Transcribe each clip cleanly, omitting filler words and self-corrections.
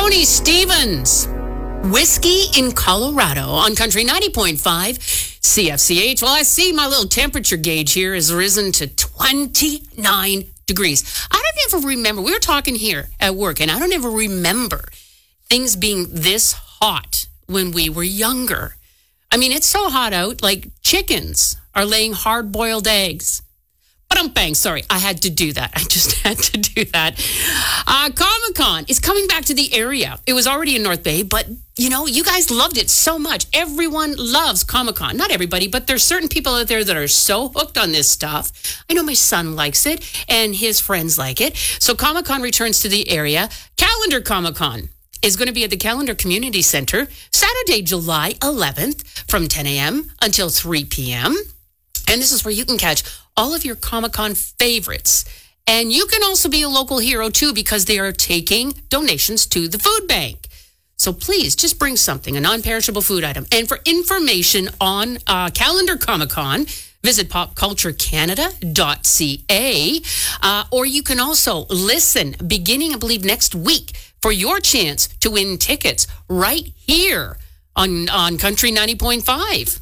Tony Stevens. Whiskey in Colorado on Country 90.5 CFCH. Well, I see my little temperature gauge here has risen to 29 degrees. I don't ever remember. We were talking here at work, and I don't ever remember things being this hot when we were younger. I mean, it's so hot out, like chickens are laying hard-boiled eggs. But I'm bang, sorry, I had to do that. I just had to do that. Comic-Con is coming back to the area. It was already in North Bay, but, you know, you guys loved it so much. Everyone loves Comic-Con. Not everybody, but there's certain people out there that are so hooked on this stuff. I know my son likes it, and his friends like it. So Comic-Con returns to the area. Calendar Comic-Con is going to be at the Calendar Community Center Saturday, July 11th from 10 a.m. until 3 p.m. And this is where you can catch all of your Comic-Con favorites. And you can also be a local hero, too, because they are taking donations to the food bank. So please, just bring something, a non-perishable food item. And for information on Calendar Comic-Con, visit popculturecanada.ca. Or you can also listen beginning, I believe, next week for your chance to win tickets right here on Country 90.5.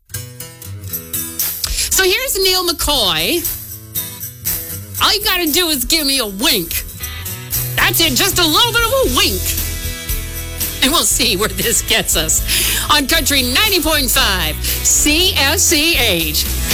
So here's Neil McCoy. All you got to do is give me a wink. That's it, just a little bit of a wink. And we'll see where this gets us on Country 90.5 CFCH.